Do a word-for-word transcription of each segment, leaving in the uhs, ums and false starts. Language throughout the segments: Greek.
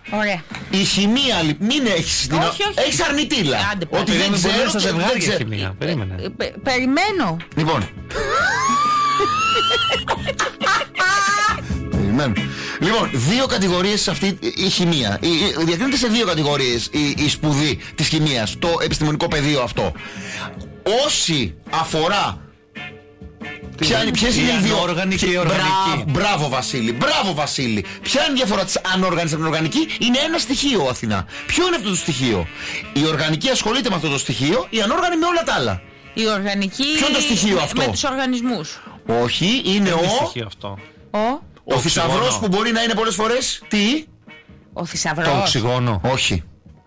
Ωραία. Η χημεία, μην έχεις την. Όχι, όχι. Έχεις αρνητήλα. Άντε, ότι δεν ξέρω. Στα ζευγάρια χημεία. Περίμενε. Ε, πε, περιμένω. Λοιπόν. Περιμένω. Λοιπόν, δύο κατηγορίες σε αυτή η χημεία. Η, η, διακρίνεται σε δύο κατηγορίες η, η σπουδή της χημείας, το επιστημονικό πεδίο αυτό. Όσοι αφορά. Ποιες είναι οι δύο? Ανόργανη και η οργανική. Μπράβο Βασίλη, μπράβο Βασίλη. Ποια είναι η διαφορά της ανόργανης από την οργανική? Είναι ένα στοιχείο, Αθηνά. Ποιο είναι αυτό το στοιχείο? Η οργανική ασχολείται με αυτό το στοιχείο, η ανόργανη με όλα τα άλλα. Η οργανική. Ποιο είναι το στοιχείο με, αυτό? Με τους οργανισμούς. Όχι, είναι ο. ο. Αυτό. Ο. Ο, ο θησαυρός που μπορεί να είναι πολλές φορές. Τι? Ο θησαυρός. Το οξυγόνο. Όχι.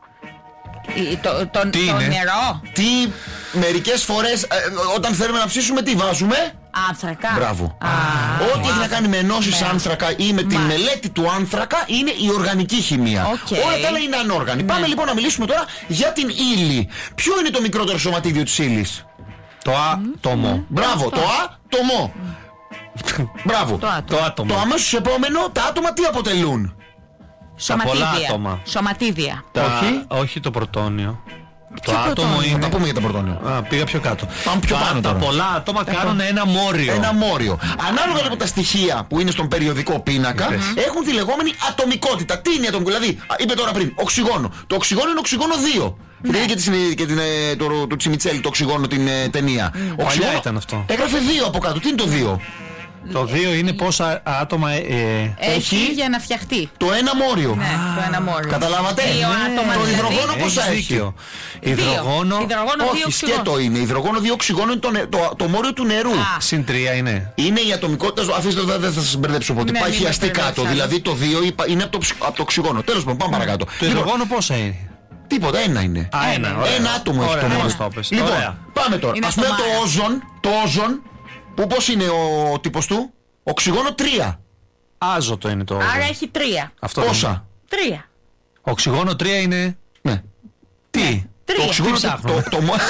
Η, το, το, το, τι το είναι? νερό. Τι μερικές φορές ε, όταν θέλουμε να ψήσουμε τι βάζουμε? Άνθρακα. Μπράβο. Α, ό,τι έχει να κάνει με ενώσεις ναι. άνθρακα ή με τη Μα. μελέτη του άνθρακα είναι η οργανική χημεία. Okay. Όλα τα άλλα είναι ανόργανη. Ναι. Πάμε λοιπόν να μιλήσουμε τώρα για την ύλη. Ποιο είναι το μικρότερο σωματίδιο της ύλης? Το άτομο. Μπράβο, το άτομο. Μπράβο. Το άτομο. Το άτομο. Το αμέσως επόμενο, τα άτομα τι αποτελούν? Σωματίδια. πολλά άτομα. Σωματίδια. Τα... Όχι. Όχι το πρωτόνιο. Ποιο Το άτομο πρωτόνιο? Θα είναι. τα πούμε για τα πρωτόνια. Α, πήγα πιο κάτω. Πάμε πιο τα, πάνω τα τώρα. πολλά άτομα κάνουν ένα μόριο. Ένα μόριο. Ανάλογα λοιπόν τα στοιχεία που είναι στον περιοδικό πίνακα Είπες. έχουν τη λεγόμενη ατομικότητα. Τι είναι η ατομικότητα? Δηλαδή, α, είπε τώρα πριν, οξυγόνο. Το οξυγόνο είναι οξυγόνο δύο. Ναι. Δηλαδή και, τη, και την, ε, το, το Τσιμιτσέλη, το οξυγόνο, την ε, ταινία. Παλιά Οξυγόνο ήταν αυτό. έγραφε δύο από κάτω. Τι είναι το δύο? Το δύο είναι πόσα άτομα. Ε, ε, Έχει Έχει- για να φτιαχτεί. Το ένα μόριο. Ναι, το ένα μόριο. Καταλάβατε? Δύο Ναι. άτομα Το δηλαδή. υδρογόνο έχεις πόσα έχει? δίκιο. Δύο. Υδρογόνο. Υδρογόνο δύο Όχι, οξυγόνο. σκέτο είναι. Υδρογόνο δύο οξυγόνο είναι το, νε- το, το μόριο του νερού. Α. Συν τρία είναι. Είναι η ατομικότητα. Αφήστε το, δεν θα σας μπερδέψω ποτέ. Ναι, Πάει μην με χιαστεί κάτω. μπερδέψατε. Δηλαδή το δύο είπα- είναι από το, ψ- από το οξυγόνο. Τέλος πάντων, πάμε παρακάτω. Το Λοιπόν, υδρογόνο πόσα είναι? τίποτα, ένα είναι. Α, ένα. Ωραία. Ένα άτομο έχει Ωραία, το να μόνο. μας το πες. Λοιπόν, Ωραία. πάμε τώρα. Είναι Ας πούμε ατομάρα. το όζον, το όζον, που πώς είναι ο τύπος του? Οξυγόνο τρία. Άζωτο είναι το. Άρα έχει τρία. Αυτό Πόσα? είναι. Τρία. Οξυγόνο τρία είναι. Ναι. Τι? Το Τρία. οξυγόνο Τι το, ψάχνουμε? το, το, μο-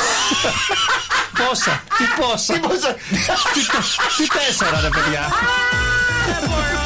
Πόσα? Τι πόσα? Τι πόσα? Τι τέσσερα ρε παιδιά. Δεν μπορώ.